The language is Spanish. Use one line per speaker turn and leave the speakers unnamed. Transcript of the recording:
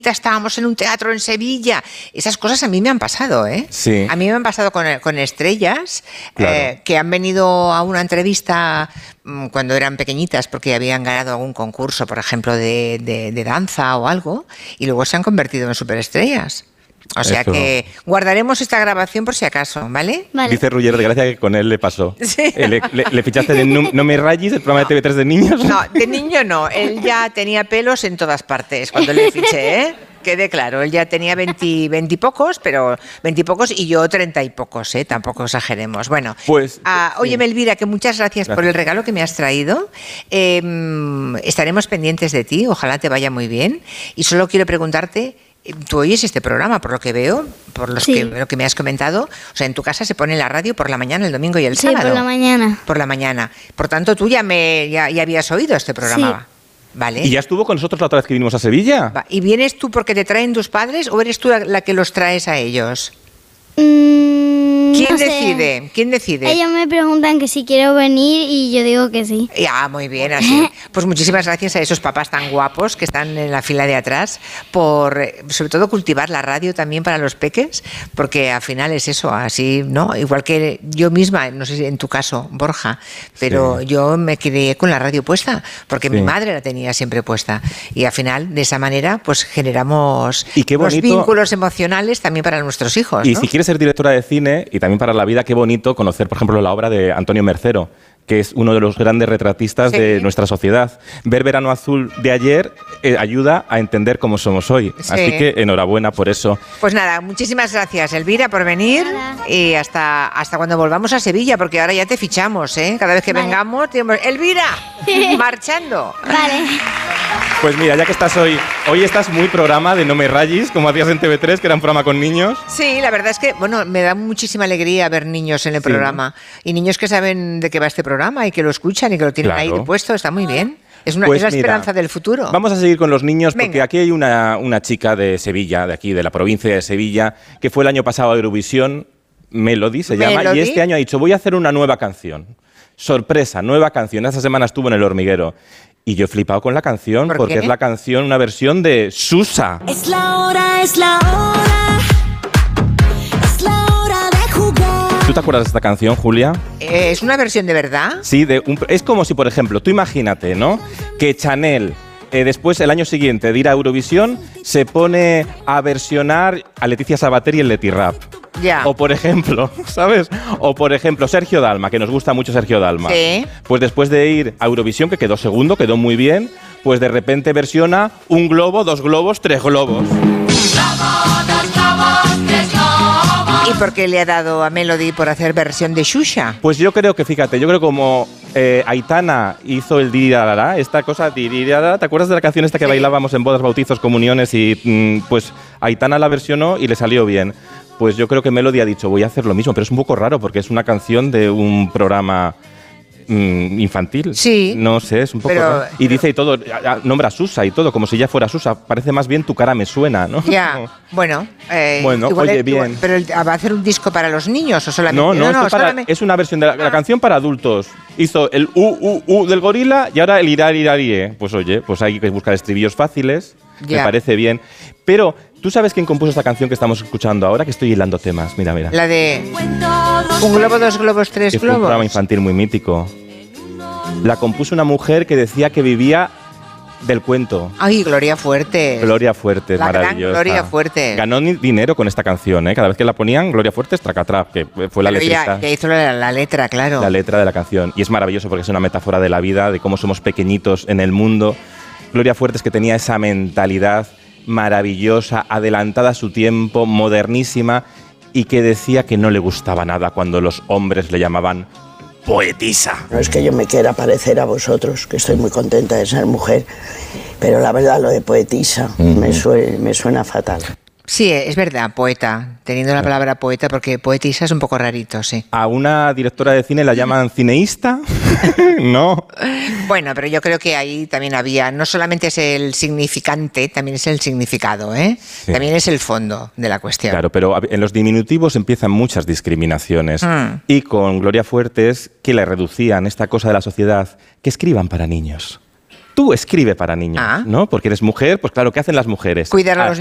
estábamos en un teatro en Sevilla. Esas cosas a mí me han pasado, ¿eh?
Sí.
A mí me han pasado con estrellas,
Claro.
que han venido a una entrevista cuando eran pequeñitas porque habían ganado algún concurso, por ejemplo, de danza o algo, y luego se han convertido en superestrellas. O sea
Eso.
que guardaremos esta grabación por si acaso, ¿vale?
Vale.
Dice Ruller de Gracia que con él le pasó.
Sí.
Le fichaste de No me rayes, el programa de TV3 de niños.
No, de niño no. Él ya tenía pelos en todas partes cuando le fiché, ¿eh? Quede claro, él ya tenía 20 y pocos, pero 20 y pocos y yo 30 y pocos, ¿eh? Tampoco exageremos. Bueno,
Pues,
óyeme,
sí.
Elvira, que muchas gracias por el regalo que me has traído. Estaremos pendientes de ti, ojalá te vaya muy bien. Y solo quiero preguntarte, tú oyes este programa, por lo que veo,
Sí.
lo que me has comentado. O sea, en tu casa se pone la radio por la mañana, el domingo y el
Sí,
sábado.
por la mañana.
Por la mañana. Por tanto, tú ya habías oído este programa. Vale.
¿Y ya estuvo con nosotros la otra vez que vinimos a Sevilla?
¿Y vienes tú porque te traen tus padres o eres tú la que los traes a ellos? ¿Quién
No sé.
decide? ¿Quién decide?
Ellos me preguntan que si quiero venir y yo digo que sí.
Ya, muy bien, así. Pues muchísimas gracias a esos papás tan guapos que están en la fila de atrás por, sobre todo, cultivar la radio también para los peques, porque al final es eso, así, ¿no? Igual que yo misma, no sé si en tu caso, Borja, pero
Sí.
yo me crié con la radio puesta, porque
Sí.
mi madre la tenía siempre puesta. Y al final, de esa manera, pues generamos
Y qué
unos
bonito-
vínculos emocionales también para nuestros hijos,
Y
¿no?
si quieres ser directora de cine y también para la vida, qué bonito conocer, por ejemplo, la obra de Antonio Mercero, que es uno de los grandes retratistas
Sí.
de nuestra sociedad. Ver Verano Azul de ayer ayuda a entender cómo somos hoy.
Sí.
Así que enhorabuena por eso.
Pues nada, muchísimas gracias, Elvira, por venir.
Nada.
Y hasta cuando volvamos a Sevilla, porque ahora ya te fichamos, ¿eh? Cada vez que
Vale.
vengamos, ¡Elvira! ¡Marchando!
Vale.
Pues mira, ya que estás hoy estás muy programa de No me rayes, como hacías en TV3, que era un programa con niños.
Sí, la verdad es que, bueno, me da muchísima alegría ver niños en el
Sí.
programa. Y niños que saben de qué va este programa y que lo escuchan y que lo tienen
Claro.
ahí puesto, está muy bien. Es la
Pues mira,
esperanza del futuro.
Vamos a seguir con los niños porque
Venga.
aquí hay una chica de Sevilla, de aquí, de la provincia de Sevilla, que fue el año pasado a Eurovisión, Melody se llama,
Melody.
y este año ha dicho, voy a hacer una nueva canción. Sorpresa, nueva canción. Esta semana estuvo en El Hormiguero. Y yo he flipado con la canción
¿Por
porque
qué?
es la canción, una versión de Susa.
Es la hora, es la hora. Es la hora de jugar.
¿Tú te acuerdas de esta canción, Julia?
¿Es una versión de verdad?
Sí, es como si, por ejemplo, tú imagínate, ¿no? Que Chanel, después, el año siguiente de ir a Eurovisión, se pone a versionar a Leticia Sabater y el Leti Rap.
Ya.
O por ejemplo, ¿sabes? O por ejemplo, Sergio Dalma, que nos gusta mucho Sergio Dalma.
Sí.
Pues después de ir a Eurovisión, que quedó segundo, quedó muy bien, pues de repente versiona un globo, dos globos, tres globos.
¿Y por qué le ha dado a Melody por hacer versión de Xuxa?
Pues yo creo que, fíjate, yo creo como Aitana hizo el dirirarara, esta cosa dirirarara, ¿te acuerdas de la canción esta que
Sí.
bailábamos en bodas, bautizos, comuniones y pues Aitana la versionó y le salió bien? Pues yo creo que Melody ha dicho, voy a hacer lo mismo, pero es un poco raro porque es una canción de un programa infantil.
Sí.
No sé, es un poco
Pero-
raro. Y dice y todo, nombra a Susa y todo, como si ya fuera Susa. Parece más bien Tu cara me suena, ¿no?
Ya, bueno.
Bueno, oye, bien.
Pero ¿va a hacer un disco para los niños o solamente?
No, esto
solamente-
es una versión de la canción para adultos. Hizo el u del gorila y ahora el irar. Pues oye, pues hay que buscar estribillos fáciles.
Ya.
Me parece bien. Pero, ¿tú sabes quién compuso esta canción que estamos escuchando ahora? Que estoy hilando temas. Mira.
La de
Cuento dos
un globo, dos globos, tres
Que fue un programa
globos.
infantil muy mítico. La compuso una mujer que decía que vivía del cuento.
Ay, Gloria Fuertes.
Gloria Fuertes,
La gran
maravillosa.
Gloria Fuertes.
Ganó dinero con esta canción, ¿eh? Cada vez que la ponían, Gloria Fuertes, tracatrap, que fue la
Pero
letrista.
ya hizo la letra, claro.
La letra de la canción. Y es maravilloso porque es una metáfora de la vida, de cómo somos pequeñitos en el mundo. Gloria Fuertes, que tenía esa mentalidad maravillosa, adelantada a su tiempo, modernísima, y que decía que no le gustaba nada cuando los hombres le llamaban poetisa.
No es que yo me quiera parecer a vosotros, que estoy muy contenta de ser mujer, pero la verdad lo de poetisa me suena fatal.
Sí, es verdad, poeta. Teniendo la palabra poeta, porque poetisa es un poco rarito, sí.
A una directora de cine la llaman cineísta. No.
Bueno, pero yo creo que ahí también había, no solamente es el significante, también es el significado, ¿eh?
Sí.
También es el fondo de la cuestión.
Claro, pero en los diminutivos empiezan muchas discriminaciones. Y con Gloria Fuertes, que le reducían esta cosa de la sociedad, que escriban para niños. tú escribe para niños, ¿no? Porque eres mujer, pues claro, ¿qué hacen las mujeres?
Cuidar a los